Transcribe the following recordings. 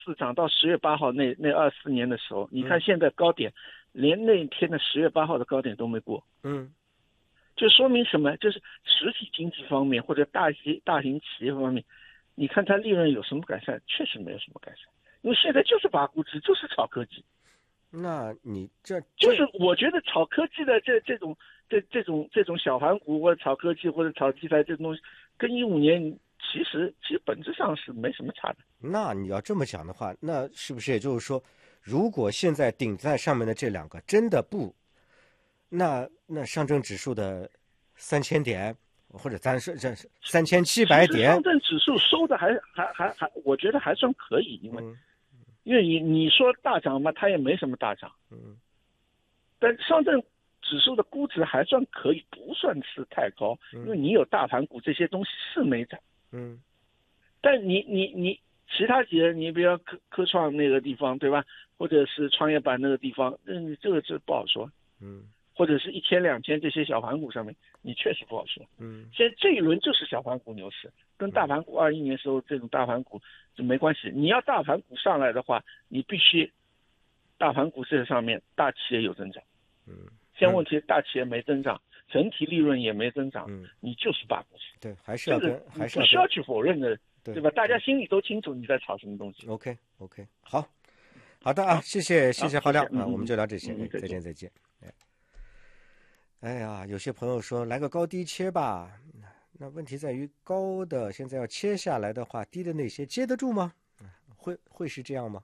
4涨到10月8号那24年的时候，你看现在高点，连那天的10月8号的高点都没过。就说明什么？就是实体经济方面或者大型企业方面，你看它利润有什么改善？确实没有什么改善，因为现在就是拔估值，就是炒科技。 那你就是我觉得炒科技的这种小盘股或者炒科技或者炒题材这种东西，跟15年其实本质上是没什么差的。 那你要这么讲的话，那是不是也就是说，如果现在顶在上面的这两个真的不，那上证指数的3000点，或者咱说这3700点， 上证指数收的还，我觉得还算可以，因为你说大涨嘛，它也没什么大涨。但上证指数的估值还算可以，不算是太高，因为你有大盘股这些东西是没涨。但你其他几个，你比如科创那个地方，对吧？或者是创业板那个地方，你这个是不好说。或者是1000、2000这些小盘股上面，你确实不好说。现在这一轮就是小盘股牛市，跟大盘股21年时候这种大盘股就没关系。你要大盘股上来的话，你必须大盘股这上面大企业有增长。现在问题大企业没增长，整体利润也没增长，你就是拔股值。 对，还是要跟不需要去否认的，对吧？大家心里都清楚你在炒什么东西。 OK， 好的啊，谢谢郝亮啊，我们就聊这些，再见。哎呀，有些朋友说来个高低切吧，那问题在于高的现在要切下来的话，低的那些接得住吗？会是这样吗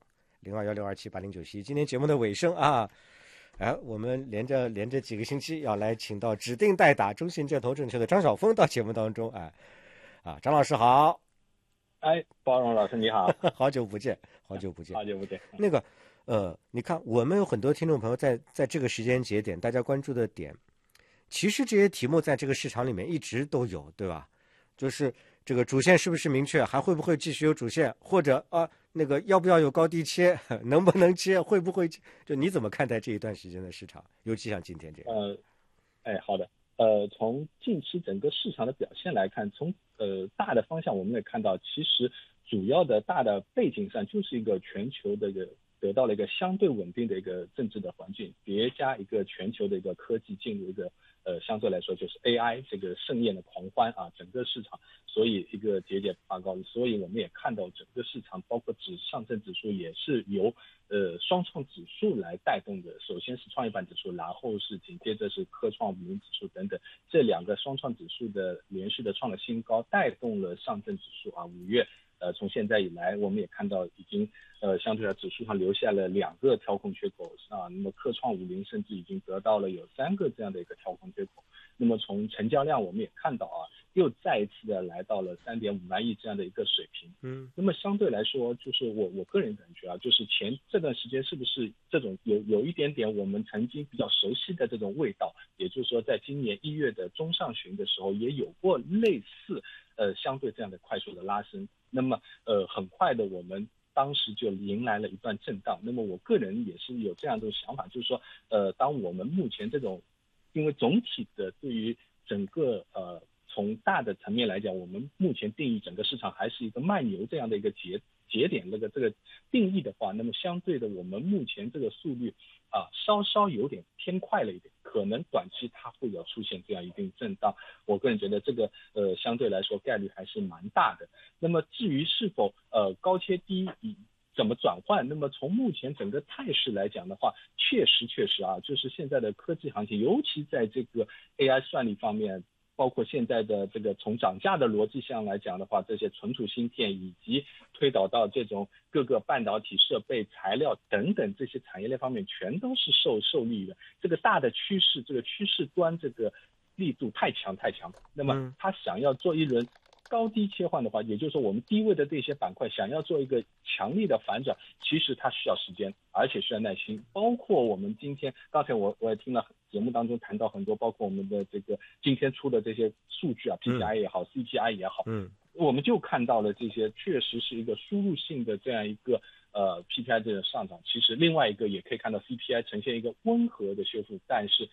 ？0216278091，今天节目的尾声啊，我们连着几个星期要来请到指定代打中信建投证券的张晓峰到节目当中，张老师好。 包荣老师你好。 好久不见。那个你看我们有很多听众朋友在这个时间节点大家关注的点，其实这些题目在这个市场里面一直都有，对吧？就是这个主线是不是明确，还会不会继续有主线，或者那个要不要有高低切，能不能切，会不会，就你怎么看待这一段时间的市场，尤其像今天这样？ 好的。从近期整个市场的表现来看，从大的方向我们也看到，其实主要的大的背景上就是一个全球的一个得到了一个相对稳定的一个政治的环境，叠加一个全球的一个科技进入一个相对来说就是 AI 这个盛宴的狂欢啊，整个市场所以一个节节拔高，所以我们也看到整个市场包括上证指数也是由双创指数来带动的，首先是创业板指数，然后是紧接着是科创50指数等等，这两个双创指数的连续的创了新高，带动了上证指数5月从现在以来我们也看到已经相对来指数上留下了2个调控缺口那么科创50甚至已经得到了有3个这样的一个调控缺口。那么从成交量我们也看到又再一次的来到了3.5万亿这样的一个水平。那么相对来说，就是我个人感觉就是这段时间是不是这种有一点点我们曾经比较熟悉的这种味道，也就是说在今年1月的中上旬的时候也有过类似相对这样的快速的拉升。那么很快的我们当时就迎来了一段震荡。那么我个人也是有这样的想法，就是说当我们目前这种因为总体的对于整个从大的层面来讲，我们目前定义整个市场还是一个慢牛这样的一个节点这个定义的话，那么相对的我们目前这个速率稍稍有点偏快了一点，可能短期它会有出现这样一定震荡。我个人觉得这个相对来说概率还是蛮大的。那么至于是否高切低怎么转换，那么从目前整个态势来讲的话，确实就是现在的科技行情，尤其在这个 AI 算力方面，包括现在的这个从涨价的逻辑上来讲的话，这些存储芯片以及推导到这种各个半导体设备材料等等这些产业链方面，全都是受利的。这个大的趋势，这个趋势端这个力度太强。那么他想要做一轮高低切换的话，也就是说我们低位的这些板块想要做一个强力的反转，其实它需要时间，而且需要耐心。包括我们今天刚才我也听了节目当中谈到很多，包括我们的这个今天出的这些数据PPI 也好CPI 也好，我们就看到了这些确实是一个输入性的这样一个PPI 这个上涨。其实另外一个也可以看到 CPI 呈现一个温和的修复，但是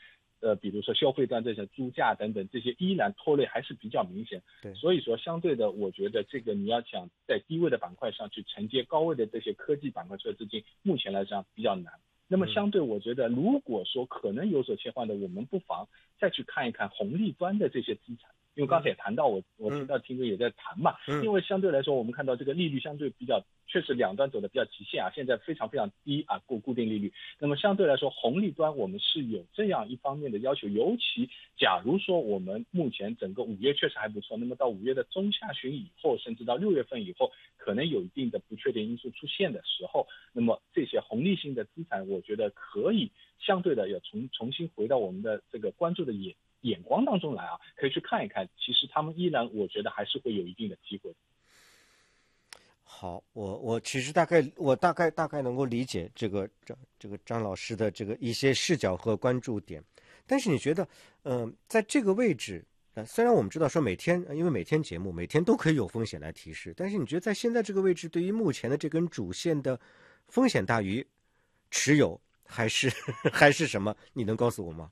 比如说消费端这些猪价等等，这些依然拖累还是比较明显。 对， 所以说相对的，我觉得这个你要想在低位的板块上去承接高位的这些科技板块的资金，目前来讲比较难。那么相对我觉得，如果说可能有所切换的，我们不妨再去看一看红利端的这些资产。因为刚才也谈到我听到听哥也在谈嘛，因为相对来说我们看到这个利率相对比较确实两端走的比较极限啊，现在非常非常低啊，固定利率。那么相对来说红利端我们是有这样一方面的要求，尤其假如说我们目前整个5月确实还不错，那么到5月的中下旬以后，甚至到6月份以后，可能有一定的不确定因素出现的时候，那么这些红利性的资产我觉得可以相对的要重新回到我们的这个关注的眼光当中来啊，可以去看一看，其实他们依然我觉得还是会有一定的机会。 好，我其实大概能够理解这个张老师的这个一些视角和关注点，但是你觉得，在这个位置，虽然我们知道说因为每天节目每天都可以有风险来提示，但是你觉得在现在这个位置，对于目前的这根主线的风险大于持有还是什么？你能告诉我吗？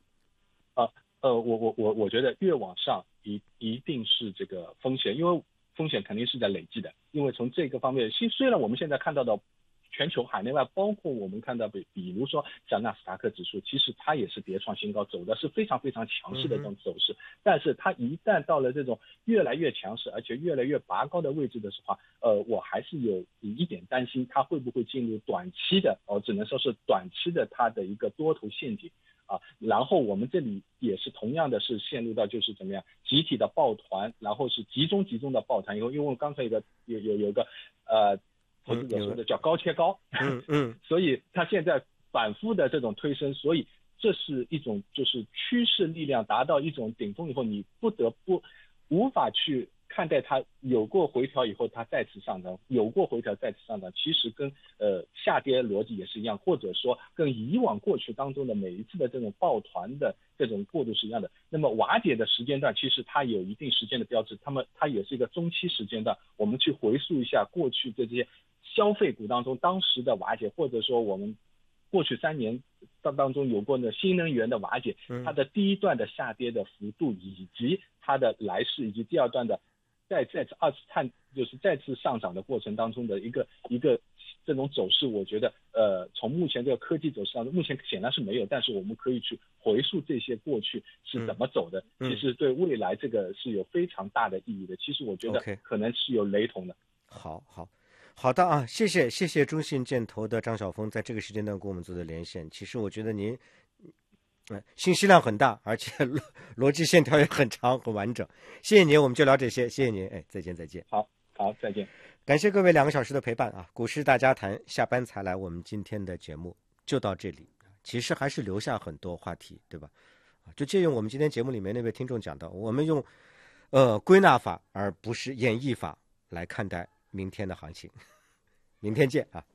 我觉得越往上一定是这个风险，因为风险肯定是在累积的。因为从这个方面，虽然我们现在看到的全球海内外，包括我们看到比如说像纳斯达克指数，其实它也是跌创新高，走的是非常非常强势的这种走势。但是它一旦到了这种越来越强势，而且越来越拔高的位置的时候，我还是有一点担心，它会不会进入短期的，只能说是短期的它的一个多头陷阱。然后我们这里也是同样的是陷入到就是怎么样集体的抱团，然后是集中的抱团，因为我刚才有一个投资者说的叫高切高，所以它现在反复的这种推升，所以这是一种就是趋势力量达到一种顶峰以后，你无法去看待它有过回调以后它再次上涨，有过回调再次上涨，其实跟下跌逻辑也是一样，或者说跟以往过去当中的每一次的这种抱团的这种过渡是一样的。那么瓦解的时间段其实它有一定时间的标志，它也是一个中期时间段。我们去回溯一下过去的这些消费股当中当时的瓦解，或者说我们过去3年当中有过的新能源的瓦解，它的第一段的下跌的幅度，以及它的来势，以及第二段的再次就是再次上涨的过程当中的一个这种走势，我觉得从目前这个科技走势当中，目前显然是没有，但是我们可以去回溯这些过去是怎么走的，其实对未来这个是有非常大的意义的。其实我觉得可能是有雷同的。 好的啊，谢谢中信建投的张晓峰在这个时间段跟我们做的连线。其实我觉得您信息量很大，而且逻辑线条也很长很完整。谢谢您，我们就聊这些，谢谢您，再见。 好，再见。 感谢各位2个小时的陪伴啊！股市大家谈下班才来，我们今天的节目就到这里。其实还是留下很多话题，对吧？就借用我们今天节目里面那位听众讲的，我们用归纳法而不是演绎法来看待明天的行情。明天见啊！